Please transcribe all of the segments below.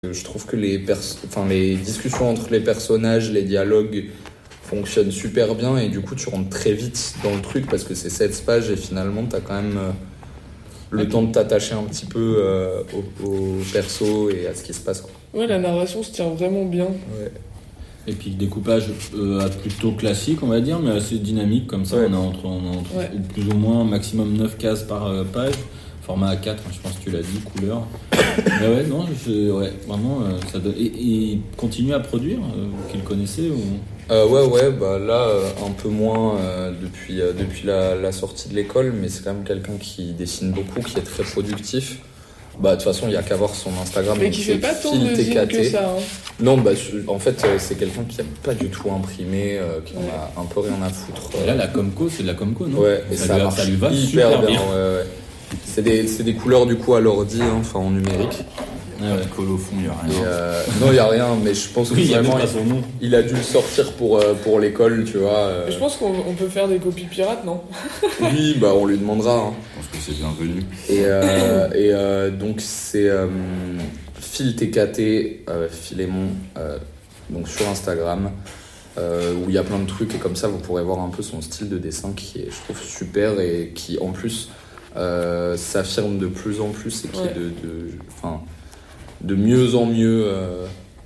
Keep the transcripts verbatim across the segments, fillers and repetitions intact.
Je trouve que les, pers- enfin, les discussions entre les personnages, les dialogues fonctionnent super bien et du coup tu rentres très vite dans le truc parce que c'est sept pages et finalement t'as quand même euh, le temps de t'attacher un petit peu euh, au, au perso et à ce qui se passe, quoi. Ouais, la narration se tient vraiment bien. Ouais. Et puis le découpage euh, plutôt classique, on va dire, mais assez dynamique, comme ça. Ouais. On a entre, on a entre Ouais. plus ou moins maximum neuf cases par euh, page. Format A quatre, hein, je pense que tu l'as dit, couleur. Mais ouais, non, je, ouais, vraiment, euh, ça donne... Et, et continue à produire, euh, vous qui le connaissez ou... Euh, ouais, ouais, bah là, euh, un peu moins euh, depuis, euh, depuis la, la sortie de l'école, mais c'est quand même quelqu'un qui dessine beaucoup, qui est très productif. Bah, de toute façon, il n'y a qu'à voir son Instagram. Mais donc qui c'est fait pas tant Phil de T K zines que T. ça. Hein. Non, bah, en fait, euh, c'est quelqu'un qui n'aime pas du tout imprimer, euh, qui en Ouais. a un peu rien à foutre. Et là, la Comco, c'est de la Comco, non? Ouais, et ça, ça, lui, marche ça lui va hyper super bien. bien. Ouais, ouais. C'est des, c'est des couleurs du coup à l'ordi, hein, enfin en numérique. Ah ouais. Colle au fond, il n'y a Et, rien. euh, non, il n'y a rien, mais je pense que Oui, il y a vraiment, même pas son nom. il a dû le sortir pour, euh, pour l'école, tu vois. euh. Je pense qu'on on peut faire des copies pirates, non? Oui, bah on lui demandera. Hein. Je pense que c'est bienvenu. Et, euh, et euh, donc c'est euh, Phil T K T, euh, Philémon, euh, donc sur Instagram, euh, où il y a plein de trucs et comme ça vous pourrez voir un peu son style de dessin qui est, je trouve, super et qui en plus euh, s'affirme de plus en plus et qui Ouais. est de, de, enfin, de mieux en mieux euh,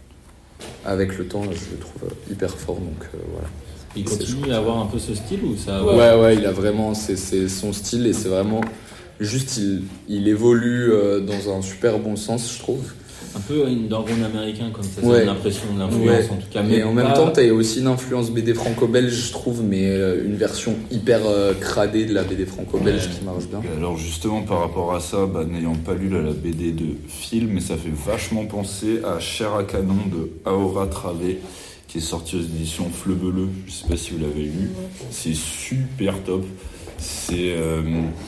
avec le temps. Je le trouve hyper fort, donc euh, voilà. Il C'est continue chouette. à avoir un peu ce style ou ça... Ouais. Ouais, ouais, il a vraiment, c'est, c'est son style et c'est vraiment juste, il, il évolue euh, dans un super bon sens, je trouve. Un peu une Dorgon américain, comme ça, ça Ouais. donne l'impression de l'influence, Ouais. en tout cas. Mais Mais en même pas- temps, t'as aussi une influence B D franco-belge, je trouve, mais euh, une version hyper euh, cradée de la B D franco-belge Ouais. qui marche bien. Et alors justement par rapport à ça, bah, n'ayant pas lu la, la B D de Phil, mais ça fait vachement penser à Chair à canon de Aora Travé, qui est sorti aux éditions Fleubeleux. Je sais pas si vous l'avez lu. C'est super top. C'est euh,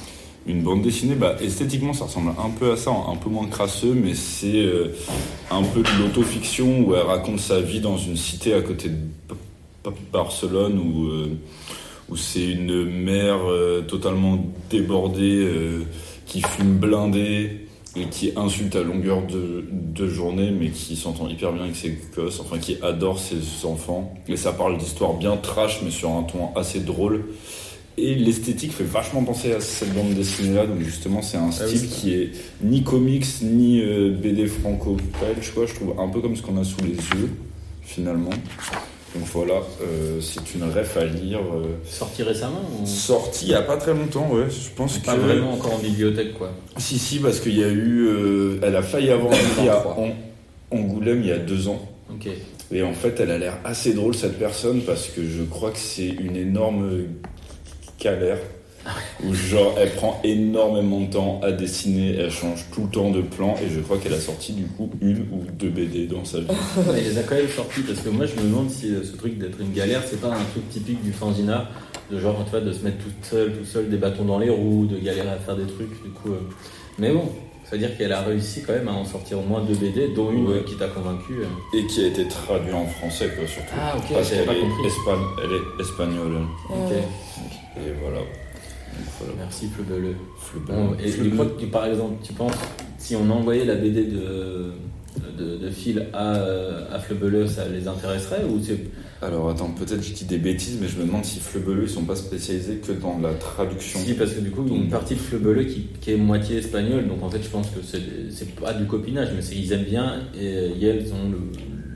une bande dessinée. Bah, esthétiquement, ça ressemble un peu à ça, un peu moins crasseux, mais c'est euh, un peu de l'autofiction où elle raconte sa vie dans une cité à côté de P- P- Barcelone où, euh, où c'est une mère euh, totalement débordée euh, qui fume blindée et qui insulte à longueur de, de journée, mais qui s'entend hyper bien avec ses gosses, enfin qui adore ses enfants. Et ça parle d'histoires bien trash, mais sur un ton assez drôle. Et l'esthétique fait vachement penser à cette bande dessinée-là, donc justement c'est un Ah style oui, qui est ni comics, ni euh, B D franco-belge, quoi. Je trouve un peu comme ce qu'on a sous les yeux, finalement. Donc voilà, euh, c'est une ref à lire. Euh, Sorti récemment ou... sortie il n'y a pas très longtemps, ouais. Je pense Pas que... vraiment encore en bibliothèque, quoi. Si, si, parce qu'il y a eu... euh, elle a failli avoir un prix à An- Angoulême il y a deux ans. Ok. Et en fait, elle a l'air assez drôle, cette personne, parce que je crois que c'est une énorme galère. Où genre, elle prend énormément de temps à dessiner, elle change tout le temps de plan, et je crois qu'elle a sorti du coup une ou deux B D dans sa vie. Elle les a quand même sortis parce que moi je me demande si euh, ce truc d'être une galère c'est pas un truc typique du fanzina de genre tu vois de se mettre tout seul tout seul des bâtons dans les roues, de galérer à faire des trucs du coup. euh. Mais bon, ça veut dire qu'elle a réussi quand même à en sortir au moins deux B D, dont une Ouais. euh, qui t'a convaincu. euh. Et qui a été traduit en français, quoi, surtout. Ah ok, Parce j'avais qu'elle pas est, compris. espa- elle est espagnole. Ok. Et voilà. Donc, voilà. Merci Fleubeleux. Fleubeleux. Bon, et tu crois que tu- par exemple, tu penses si on envoyait la B D de de, de Phil à, euh, à Fleubeleux, ça les intéresserait ou c'est... Alors attends, peut-être je dis des bêtises, mais je me demande si Fleubeleux ils sont pas spécialisés que dans la traduction. Si, parce que du coup, il y a une partie de Fleubeleux qui, qui est moitié espagnole, donc en fait, je pense que c'est, c'est pas du copinage, mais c'est ils aiment bien et euh, ils ont le,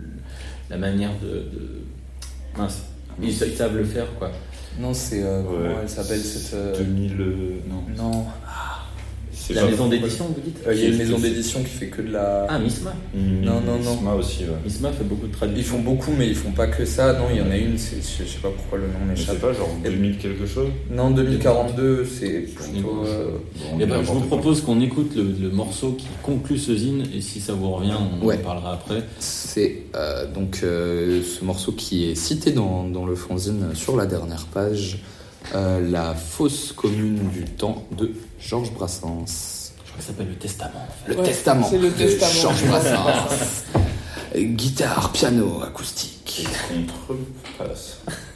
la manière de. de... Mince, ils, ils savent le faire, quoi. Non, c'est euh, Ouais. comment elle s'appelle cette euh, deux mille... euh, non. non, C'est La pas- maison d'édition, vous dites Euh, il y a une Qui est- maison d'édition qui fait que de la. Ah, Misma. Mmh, Non, non, non. Misma aussi, ouais. Misma fait beaucoup de Ils traductions. font beaucoup, mais ils font pas que ça. Non, il y en a une, c'est, je sais pas pourquoi le nom Mais m'échappe. c'est pas genre deux mille quelque chose. Non, deux mille quarante-deux, c'est plutôt. euh, Bon, Eh ben, on je vous n'importe quoi. propose qu'on écoute le, le morceau qui conclut ce zine, et si ça vous revient, on Ouais. en parlera après. C'est euh, donc euh, ce morceau qui est cité dans, dans le fanzine sur la dernière page, euh, La fosse commune du temps de Georges Brassens. Je crois que ça s'appelle Le Testament. Le Ouais, Testament c'est le de Testament. Georges Brassens. Guitare, piano, acoustique. Contre-passe.